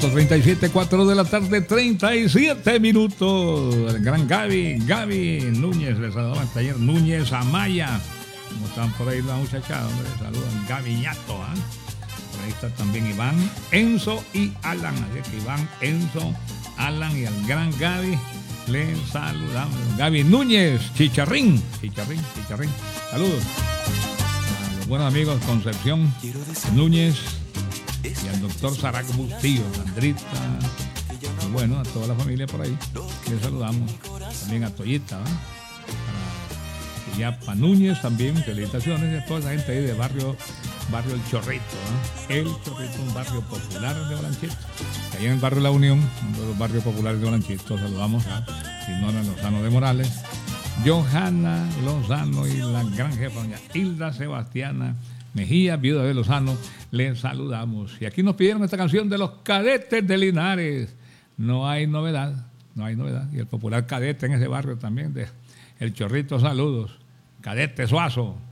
4:37, 4 de la tarde, 37 minutos. El gran Gaby Núñez, le saludamos al taller Núñez Amaya. ¿Cómo están por ahí las muchachas? Hombre, saludan Gaby Ñato, ¿eh? Por ahí está también Iván, Enzo y Alan. Así que Iván, Enzo, Alan y al gran Gaby le saludamos. Gaby Núñez, Chicharrín. Saludos a los buenos amigos Concepción Núñez y al doctor Sarac Bustillo, Sandrita, y bueno, a toda la familia por ahí les saludamos. También a Toyita, a Yapa Núñez también, felicitaciones, y a toda esa gente ahí de barrio El Chorrito, El Chorrito, un barrio popular de Olanchito, ahí en el barrio La Unión, uno de los barrios populares de Olanchito. Saludamos a Sinora Lozano de Morales, Johanna Lozano y la gran jefa doña Hilda Sebastiana Mejía, viuda de Lozano, les saludamos. Y aquí nos pidieron esta canción de los Cadetes de Linares. No hay novedad. Y el popular cadete en ese barrio también de El Chorrito, saludos. Cadete Suazo.